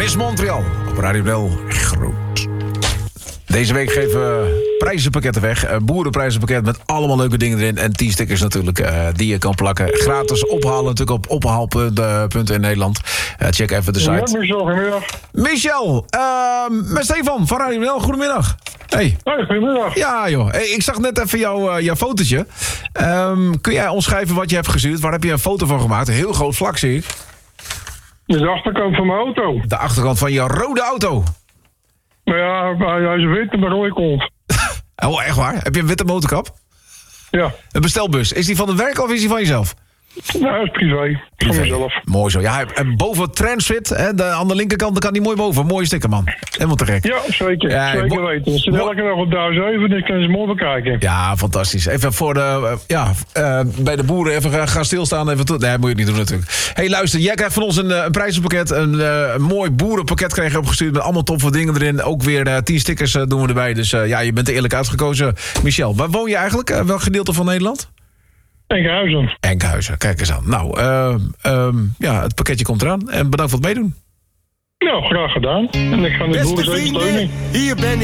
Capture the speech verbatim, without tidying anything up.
Miss Montreal op Radio Nel Groot. Deze week geven we prijzenpakketten weg. Een boerenprijzenpakket met allemaal leuke dingen erin. En tien stickers natuurlijk uh, die je kan plakken. Gratis ophalen natuurlijk op ophaalpunten in Nederland. Uh, check even de site. Ja, Michel, goedemiddag. Michel, uh, met Stefan van Radio Nel. Goedemiddag. Hey. Hey, goedemiddag. Ja joh, hey, ik zag net even jou, uh, jouw fotootje. Um, kun jij omschrijven wat je hebt gestuurd? Waar heb je een foto van gemaakt? Een heel groot vlak zie ik. Dit is de achterkant van mijn auto. De achterkant van je rode auto. Maar ja, hij is wit en een rode kont. Oh, echt waar? Heb je een witte motorkap? Ja. Een bestelbus. Is die van het werk of is die van jezelf? Nou, dat is privé. Van mezelf. Mooi zo. Ja, en boven Transfit, hè, de, aan de linkerkant, dan kan die mooi boven. Mooie sticker, man. Helemaal te gek. Ja, zeker. Ja, zeker mo- weten. Ze zit mo- elke dag op duizend zeven, dus kunnen ze mooi bekijken. Ja, fantastisch. Even voor de, uh, ja, uh, bij de boeren even gaan, gaan stilstaan. Even to- nee, moet je niet doen natuurlijk. Hey, luister, jij krijgt van ons een, uh, een prijzenpakket. Een, uh, een mooi boerenpakket krijg je opgestuurd met allemaal toffe dingen erin. Ook weer uh, tien stickers uh, doen we erbij. Dus uh, ja, je bent er eerlijk uitgekozen. Michel, waar woon je eigenlijk? Uh, welk gedeelte van Nederland? Enkhuizen. Enkhuizen, kijk eens aan. Nou, uh, um, ja, het pakketje komt eraan. En bedankt voor het meedoen. Nou, graag gedaan. En ik ga de boeren zeker steunen. Hier ben ik.